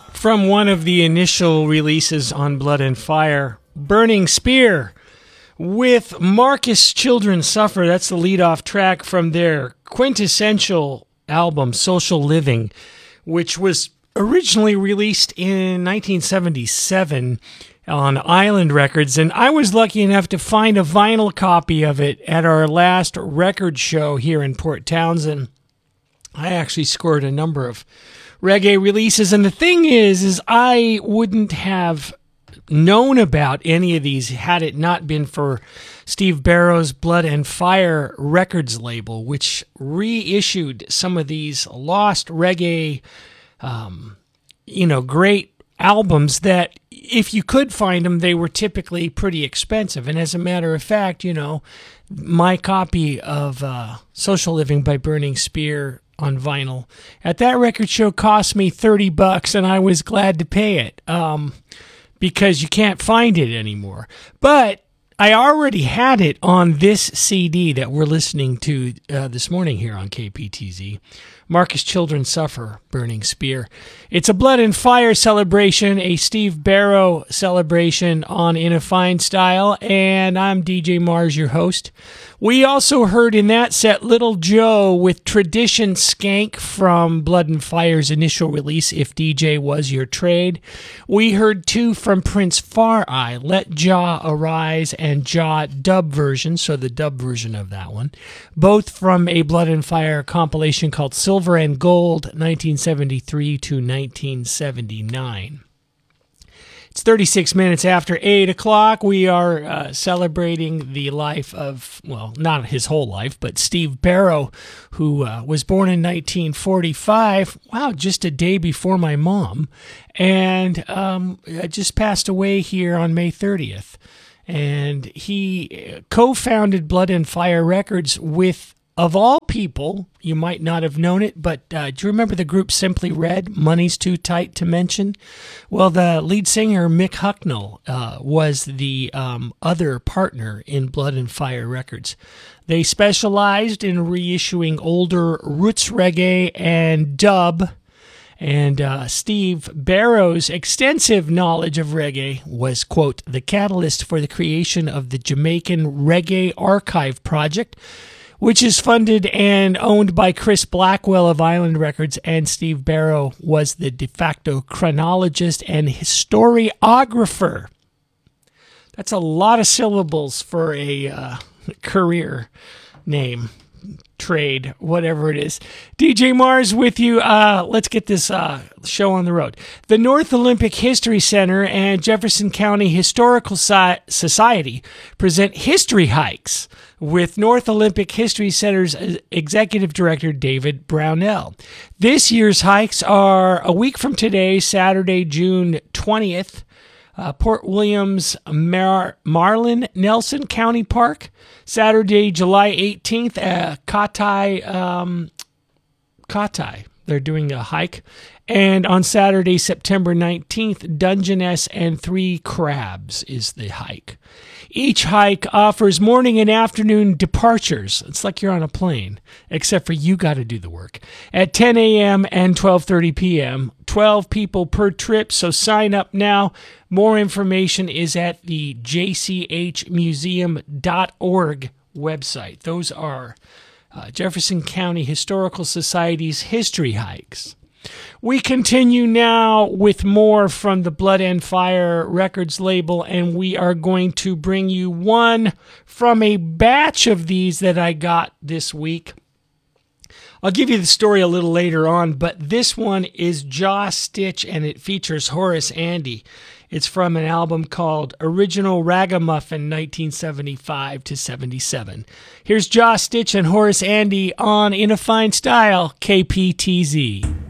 From one of the initial releases on Blood and Fire, Burning Spear with Marcus Children Suffer. That's the lead-off track from their quintessential album, Social Living, which was originally released in 1977 on Island Records, and I was lucky enough to find a vinyl copy of it at our last record show here in Port Townsend. I actually scored a number of reggae releases, and the thing is I wouldn't have known about any of these had it not been for Steve Barrow's Blood and Fire Records label, which reissued some of these lost reggae, great albums that, if you could find them, they were typically pretty expensive. And as a matter of fact, my copy of Social Living by Burning Spear on vinyl at that record show cost me $30, and I was glad to pay it because you can't find it anymore. But I already had it on this CD that we're listening to this morning here on KPTZ. Marcus Children Suffer, Burning Spear. It's a Blood and Fire celebration, a Steve Barrow celebration on In a Fine Style, and I'm DJ Mars, your host. We also heard in that set Little Joe with Tradition Skank from Blood and Fire's initial release, If DJ Was Your Trade. We heard two from Prince Far Eye, Let Jah Arise and Jah dub version, so the dub version of that one, both from a Blood and Fire compilation called Silver and Gold, 1973 to 1979. It's 36 minutes after 8 o'clock. We are celebrating the life of, well, not his whole life, but Steve Barrow, who was born in 1945. Wow, just a day before my mom. And just passed away here on May 30th. And he co-founded Blood and Fire Records with, of all people, you might not have known it, but do you remember the group Simply Red, Money's Too Tight to Mention? Well, the lead singer, Mick Hucknall, was the other partner in Blood and Fire Records. They specialized in reissuing older roots reggae and dub, and Steve Barrow's extensive knowledge of reggae was, quote, the catalyst for the creation of the Jamaican Reggae Archive Project, which is funded and owned by Chris Blackwell of Island Records, and Steve Barrow was the de facto chronologist and historiographer. That's a lot of syllables for a career name, trade, whatever it is. DJ Mars with you. Let's get this show on the road. The North Olympic History Center and Jefferson County Historical Society present history hikes with North Olympic History Center's Executive Director, David Brownell. This year's hikes are a week from today, Saturday, June 20th, Port Williams, Marlin Nelson County Park. Saturday, July 18th, Katai. They're doing a hike. And on Saturday, September 19th, Dungeness and Three Crabs is the hike. Each hike offers morning and afternoon departures. It's like you're on a plane, except for you got to do the work. At 10 a.m. and 12:30 p.m., 12 people per trip, so sign up now. More information is at the jchmuseum.org website. Those are Jefferson County Historical Society's history hikes. We continue now with more from the Blood and Fire Records label, and we are going to bring you one from a batch of these that I got this week. I'll give you the story a little later on, but this one is Jaw Stitch, and it features Horace Andy. It's from an album called Original Ragamuffin 1975 to 77. Here's Jaw Stitch and Horace Andy on In a Fine Style, KPTZ.